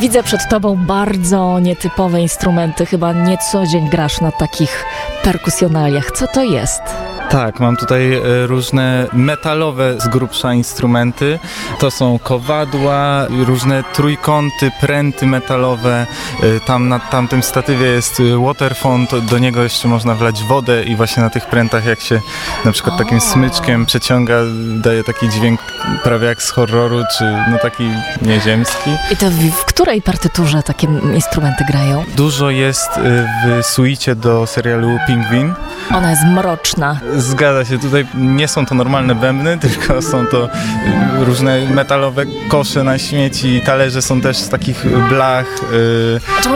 Widzę przed tobą bardzo nietypowe instrumenty. Chyba nie co dzień grasz na takich perkusjonaliach. Co to jest? Tak, mam tutaj różne metalowe z grubsza instrumenty. To są kowadła, różne trójkąty, pręty metalowe. Tam na tamtym statywie jest waterphone, to do niego jeszcze można wlać wodę i właśnie na tych prętach jak się na przykład takim smyczkiem przeciąga, daje taki dźwięk prawie jak z horroru, czy no taki nieziemski. I to w której partyturze takie instrumenty grają? Dużo jest w suicie do serialu Pingwin. Ona jest mroczna. Zgadza się, tutaj nie są to normalne bębny, tylko są to różne metalowe kosze na śmieci, talerze są też z takich blach.